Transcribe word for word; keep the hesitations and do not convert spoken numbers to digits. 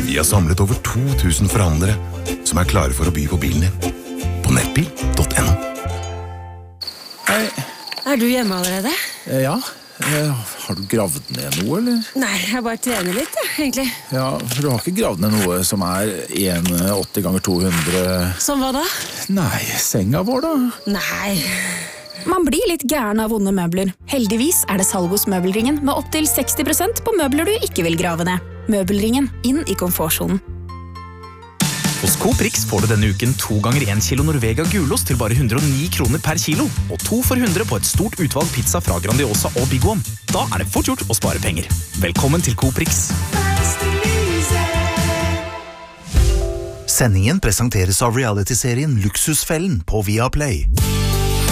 Vi har samlet over to tusen forhandlere som er klare for å by på bilen din. På nettbil punktum no. Hei. Er du hjemme allerede? Ja. Har du gravd ned noe, eller? Nei, jeg bare trener litt, ja, egentlig. Ja, for du har ikke gravd ned noe som er en komma åtti ganger to hundre... Som hva da? Nei, senga vår da. Nei. Man blir litt gæren av vonde møbler. Heldigvis er det salg hos Møbelringen med opp til seksti prosent på møbler du ikke vil grave ned. Møbelringen, inn i komfortsonen. Hos Coop Rix får du denne uken to ganger en kilo Norvega gulost til bare hundre og ni kroner per kilo, og to for hundre på et stort utvalg pizza fra Grandiosa og Big One. Da er det fort gjort å spare penger. Velkommen til Coop Rix. Sendingen presenteres av reality-serien Luksusfellen på Viaplay.